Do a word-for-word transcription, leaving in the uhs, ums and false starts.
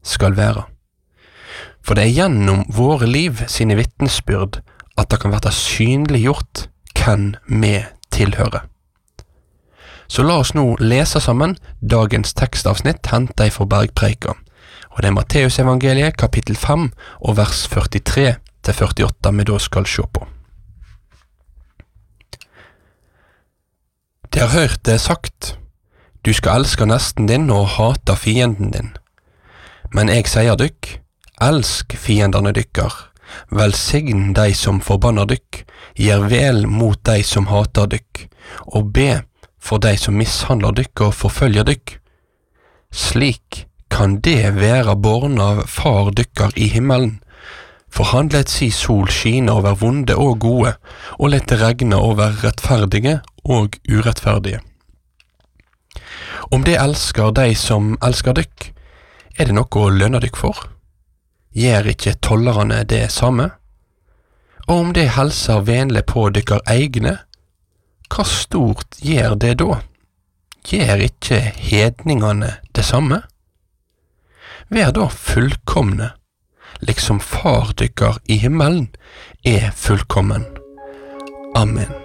skal være. For det er gjennom våre liv sine vittnesbyrd at det kan være synliggjort hvem vi tilhører. Så la oss nå lese sammen dagens tekstavsnitt hentet fra Bergpreika, og det er Matteus evangeliet kapittel fem og vers førtitre til førtiåtte vi da skal se på. Det har hørt det sagt, du skal elske nesten din og hate fienden din. Men jeg sier dykk, elsk fiendene dykker, velsign de som forbanner dykk, gjør vel mot de som hater dykk, og be for de som mishandler dykk og forfølger dykk. Slik kan det være born av far dykker i himmelen, for han let si sol skine over vonde og gode, og let det regne over rettferdige og urettferdige. Om det elsker de som elsker dykk, er det noe å lønne dykk for? Gjør ikke tollerne det samme? Og om det helser venlig på dykker egne, hva stort gjør det da? Gjør ikke hedningene det samme? Vær da fullkomne, liksom far dykker i himmelen er fullkommen. Amen.